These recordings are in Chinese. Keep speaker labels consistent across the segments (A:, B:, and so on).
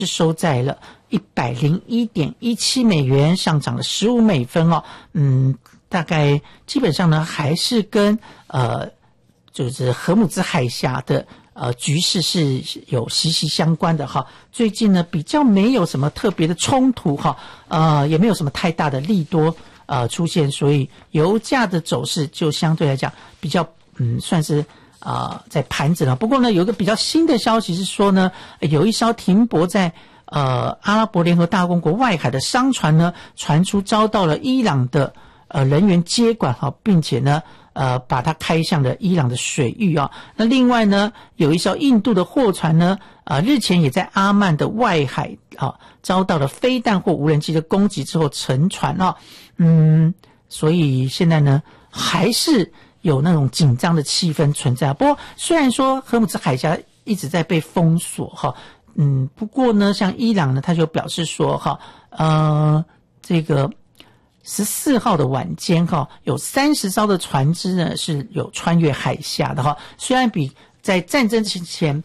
A: 是收在了101.17美元，上涨了15美分哦。大概基本上呢还是跟就是荷姆兹海峡的局势是有息息相关的哈。最近呢比较没有什么特别的冲突哈，也没有什么太大的利多出现，所以油价的走势就相对来讲比较算是在盘整了。不过呢有一个比较新的消息是说呢，有一艘停泊在阿拉伯联合大公国外海的商船呢，传出遭到了伊朗的人员接管哈，并且呢把它开向了伊朗的水域啊。那另外呢有一艘印度的货船呢日前也在阿曼的外海遭到了飞弹或无人机的攻击之后沉船啊。所以现在呢还是有那种紧张的气氛存在。不过虽然说荷姆兹海峡一直在被封锁哈，不过呢像伊朗呢他就表示说这个14号的晚间有30艘的船只呢是有穿越海峡的虽然比在战争之前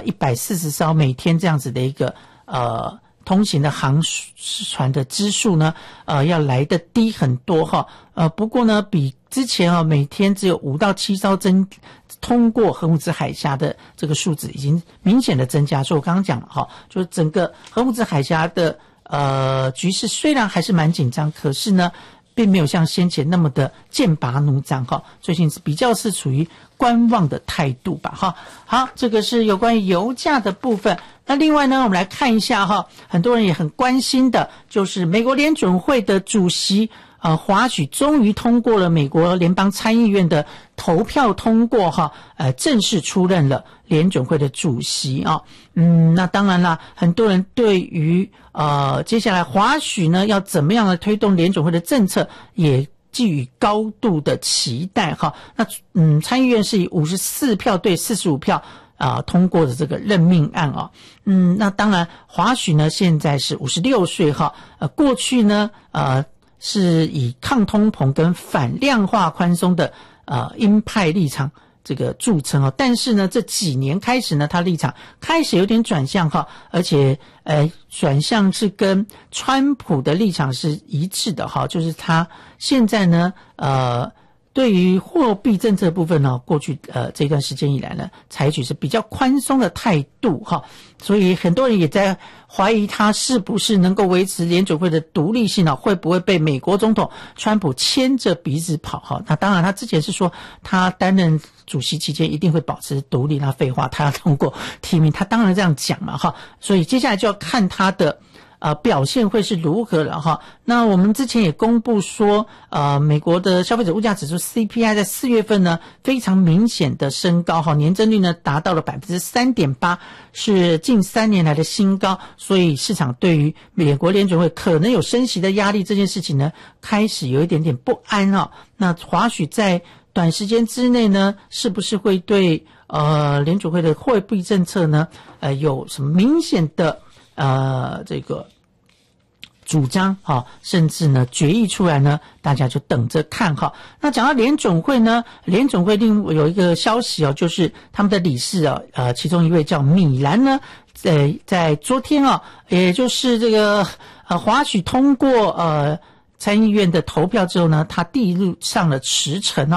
A: 140艘每天这样子的一个通行的航船的支数呢要来得低很多不过呢比之前每天只有5到7艘通过荷姆兹海峡的这个数字已经明显的增加。所以我刚刚讲了就是整个荷姆兹海峡的局势虽然还是蛮紧张，可是呢并没有像先前那么的剑拔弩张最近比较是处于观望的态度吧好，这个是有关于油价的部分。那另外呢我们来看一下很多人也很关心的就是美国联准会的主席华许终于通过了美国联邦参议院的投票通过正式出任了联准会的主席那当然啦，很多人对于接下来华许呢要怎么样的推动联准会的政策也寄予高度的期待那参议院是以54票对45票通过的这个任命案那当然华许呢现在是56岁过去呢是以抗通膨跟反量化宽松的鹰派立场这个著称但是呢这几年开始呢他立场开始有点转向而且转向是跟川普的立场是一致的就是他现在呢对于货币政策部分呢过去这段时间以来呢采取是比较宽松的态度所以很多人也在怀疑他是不是能够维持联准会的独立性会不会被美国总统川普牵着鼻子跑那当然他之前是说他担任主席期间一定会保持独立，那废话他要通过提名，他当然这样讲嘛所以接下来就要看他的表现会是如何了那我们之前也公布说美国的消费者物价指数 CPI 在4月份呢非常明显的升高年增率呢达到了 3.8%， 是近3年来的新高。所以市场对于美国联准会可能有升息的压力这件事情呢开始有一点点不安那或许在短时间之内呢是不是会对联准会的货币政策呢有什么明显的这个主张甚至呢决议出来呢大家就等着看那讲到联准会呢，联准会另有一个消息就是他们的理事其中一位叫米兰呢在昨天也就是这个华许通过参议院的投票之后呢他递上了辞呈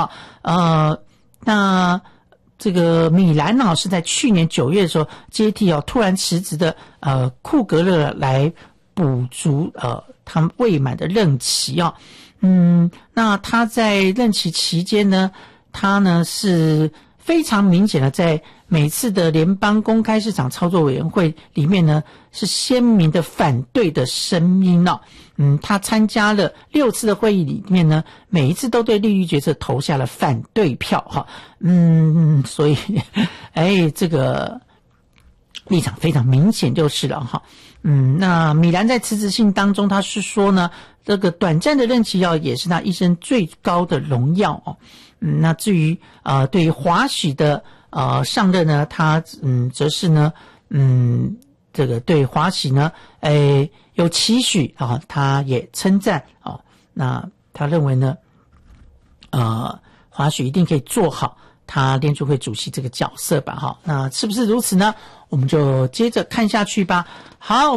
A: 那这个米兰是在去年9月的时候接替突然辞职的库格勒来补足他未满的任期那他在任期期间呢他呢是非常明显的在每次的联邦公开市场操作委员会里面呢是鲜明的反对的声音他参加了6次的会议里面呢每一次都对利率决策投下了反对票所以这个立场非常明显就是了那米兰在辞职信当中他是说呢这个短暂的任期也是他一生最高的荣耀那至于对于华许的上任呢他则是呢这个对华许呢有期许他也称赞那他认为呢华许一定可以做好他联储会主席这个角色吧，哈，那是不是如此呢？我们就接着看下去吧。好。